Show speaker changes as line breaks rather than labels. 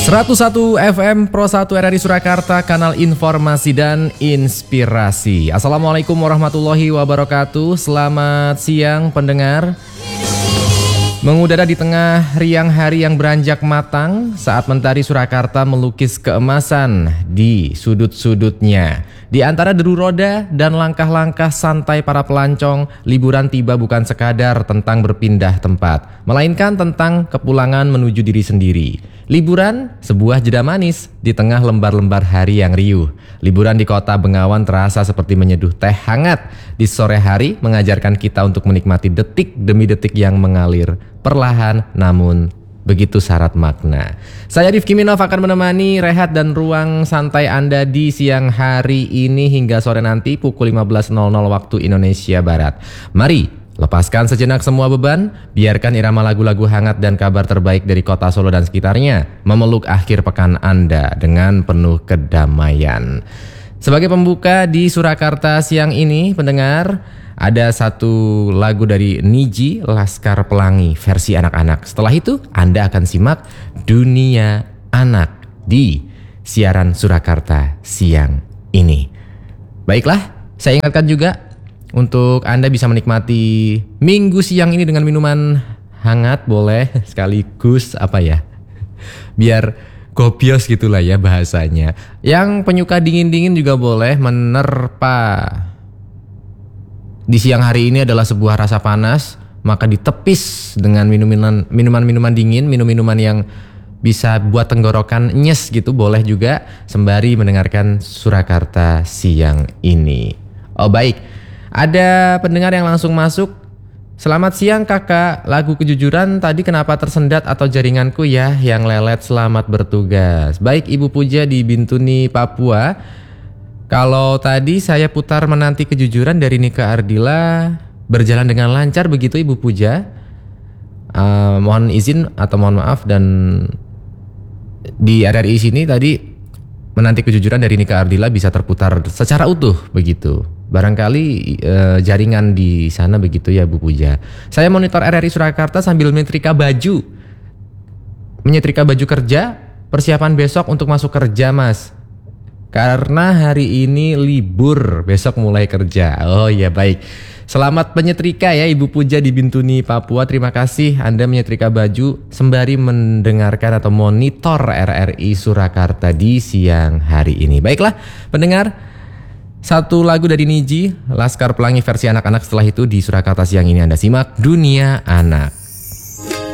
101 FM Pro 1 RRI Surakarta, kanal informasi dan inspirasi. Assalamualaikum warahmatullahi wabarakatuh. Selamat siang pendengar. Mengudara di tengah riang hari yang beranjak matang saat mentari Surakarta melukis keemasan di sudut-sudutnya. Di antara deru roda dan langkah-langkah santai para pelancong, liburan tiba bukan sekadar tentang berpindah tempat, melainkan tentang kepulangan menuju diri sendiri. Liburan, sebuah jeda manis di tengah lembar-lembar hari yang riuh. Liburan di kota Bengawan terasa seperti menyeduh teh hangat di sore hari, mengajarkan kita untuk menikmati detik demi detik yang mengalir perlahan namun begitu syarat makna. Saya Rifki Minov akan menemani rehat dan ruang santai Anda di siang hari ini hingga sore nanti pukul 15.00 waktu Indonesia Barat. Mari lepaskan sejenak semua beban, biarkan irama lagu-lagu hangat dan kabar terbaik dari kota Solo dan sekitarnya memeluk akhir pekan Anda dengan penuh kedamaian. Sebagai pembuka di Surakarta siang ini, pendengar, ada satu lagu dari Niji, Laskar Pelangi versi anak-anak. Setelah itu Anda akan simak Dunia Anak di siaran Surakarta siang ini. Baiklah, saya ingatkan juga untuk Anda bisa menikmati minggu siang ini dengan minuman hangat, boleh sekaligus biar gobios gitulah ya bahasanya. Yang penyuka dingin-dingin juga boleh menerpa di siang hari ini adalah sebuah rasa panas, maka ditepis dengan minuman dingin, minuman yang bisa buat tenggorokan nyes gitu, boleh juga sembari mendengarkan Surakarta siang ini. Oh baik, ada pendengar yang langsung masuk. Selamat siang kakak, lagu kejujuran tadi kenapa tersendat atau jaringanku ya yang lelet, selamat bertugas. Baik Ibu Puja di Bintuni, Papua. Kalau tadi saya putar menanti kejujuran dari Nika Ardila berjalan dengan lancar begitu Ibu Puja. Mohon izin atau mohon maaf, dan di RRI sini tadi menanti kejujuran dari Nika Ardila bisa terputar secara utuh begitu. Barangkali jaringan di sana begitu ya Bu Puja. Saya monitor RRI Surakarta sambil menyetrika baju kerja, persiapan besok untuk masuk kerja Mas. Karena hari ini libur, besok mulai kerja. Oh iya baik. Selamat menyetrika ya Ibu Puja di Bintuni, Papua. Terima kasih Anda menyetrika baju sembari mendengarkan atau monitor RRI Surakarta di siang hari ini. Baiklah pendengar, satu lagu dari Niji, Laskar Pelangi versi anak-anak. Setelah itu di Surakarta siang ini Anda simak Dunia Anak.